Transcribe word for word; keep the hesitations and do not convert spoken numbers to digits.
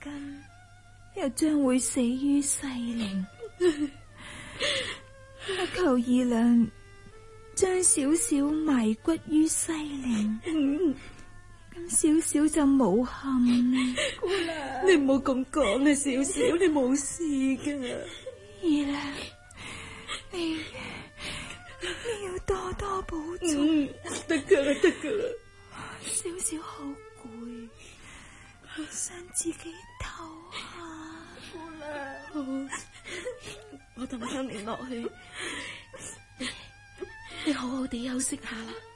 今又將會死於西陵。我求二娘將小小埋骨於西陵，咁小小就冇憾啦。 姑娘，你唔好咁講啊，小小你冇事噶。 二娘，你你要多多保重。 得噶啦，得噶啦。 小小好攰，想自己唞下。 姑娘，我同香蓮落去，你你好好地休息下啦。